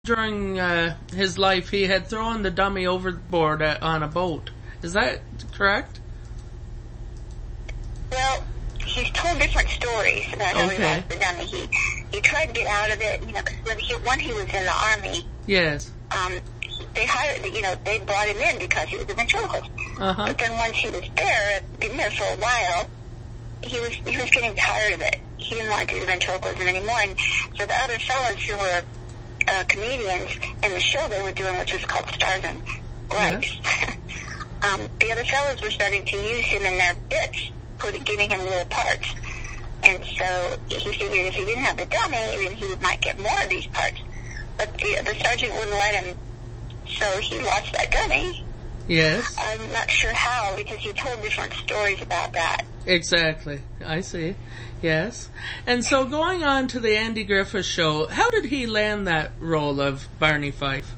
during his life he had thrown the dummy overboard on a boat. Is that correct? Well, he's told different stories about how he lost the dummy. He tried to get out of it, because when he was in the Army, yes, they hired, they brought him in because he was a ventriloquist. But then once he was there, been there for a while, he was getting tired of it. He didn't want to do the ventriloquism anymore. And so the other fellows who were comedians in the show they were doing, which was called Stars and Stripes, the other fellows were starting to use him in their bits, giving him little parts. And so he figured if he didn't have the dummy, then he might get more of these parts. But the sergeant wouldn't let him, so he lost that dummy. Yes. I'm not sure how, because he told different stories about that. Exactly. I see. Yes. And so going on to the Andy Griffith Show, how did he land that role of Barney Fife?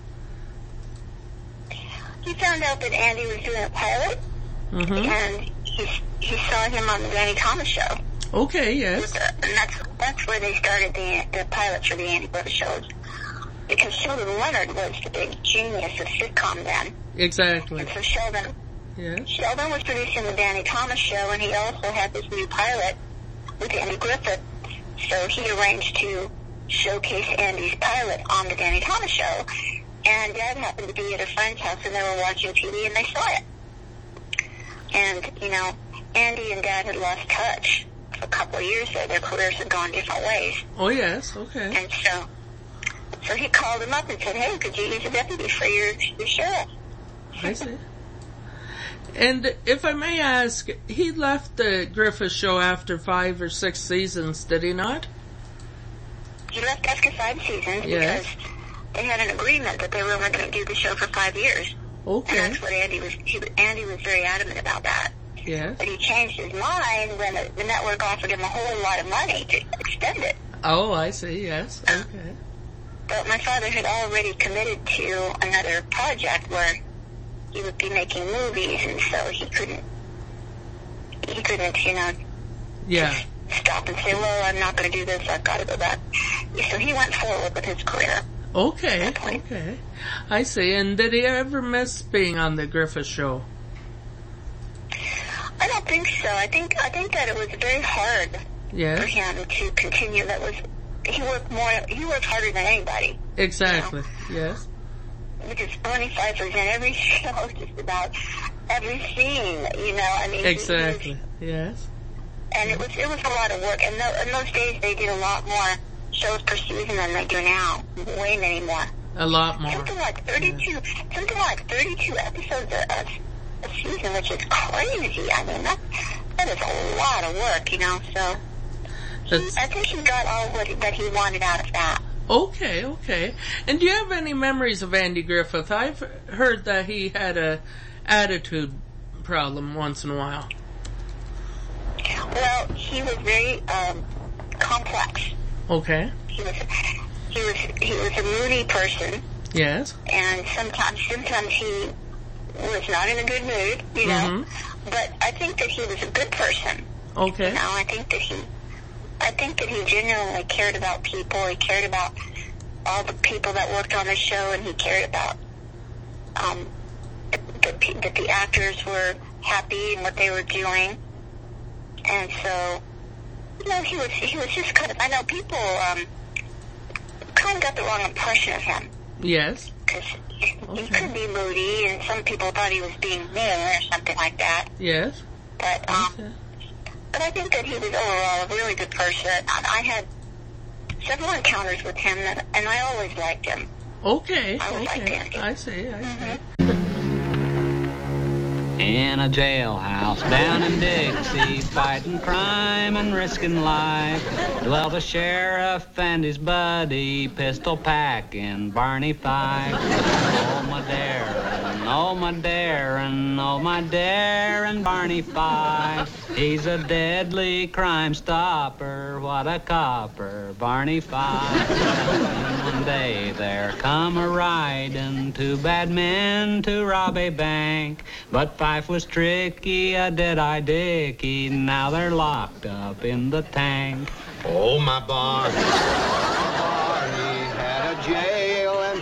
He found out that Andy was doing a pilot, and he saw him on the Danny Thomas Show. Okay, yes. And that's where they started the pilot for the Andy Griffith shows. Because Sheldon Leonard was the big genius of sitcom then. Exactly. And so Sheldon was producing the Danny Thomas Show, and he also had this new pilot with Andy Griffith. So he arranged to showcase Andy's pilot on the Danny Thomas Show. And Dad happened to be at a friend's house, and they were watching TV, and they saw it. And, Andy and Dad had lost touch for a couple of years there. Their careers had gone different ways. Oh, yes, okay. And so he called him up and said, hey, could you use a deputy for your show? I see. And if I may ask, he left the Griffith Show after 5 or 6 seasons, did he not? He left after 5 seasons because they had an agreement that they were only going to do the show for 5 years. Okay. And that's what Andy was very adamant about that. Yes. But he changed his mind when the network offered him a whole lot of money to extend it. Oh, I see, yes. Okay. But my father had already committed to another project where he would be making movies, and so he couldn't, just stop and say, well, I'm not going to do this, I've got to go back. So he went forward with his career. Okay, okay. I see. And did he ever miss being on the Griffith Show? I don't think so. I think that it was very hard for him to continue. He worked harder than anybody. Exactly, yes. Because Barney Fife was in every show, just about every scene, Exactly, yes. And it was a lot of work. And in those days, they did a lot more shows per season than they do now. Way many more. A lot more. Something like 32 episodes a season, which is crazy. I mean, that is a lot of work, so... I think he got all that he wanted out of that. Okay. And do you have any memories of Andy Griffith? I've heard that he had a attitude problem once in a while. Well, he was very complex. Okay. He was a moody person. Yes. And sometimes he was not in a good mood, But I think that he was a good person. Okay. I think that he genuinely cared about people. He cared about all the people that worked on the show, and he cared about that the actors were happy in what they were doing. And so, he was just kind of. I know people kind of got the wrong impression of him. Yes. Because he could be moody, and some people thought he was being mean or something like that. Yes. But I think that he was overall a really good person. I had several encounters with him, and I always liked him. Okay. I always liked Andy. I see. In a jailhouse down in Dixie, fighting crime and risking life, dwelt a sheriff and his buddy, pistol packing Barney Fife. Oh my Darrin, oh my Darrin, oh my Darrin, Barney Fife. He's a deadly crime stopper, what a copper, Barney Fife. And one day there come a riding two bad men to rob a bank, but Fife was tricky, a dead-eye Dickie, now they're locked up in the tank. Oh, my Barney.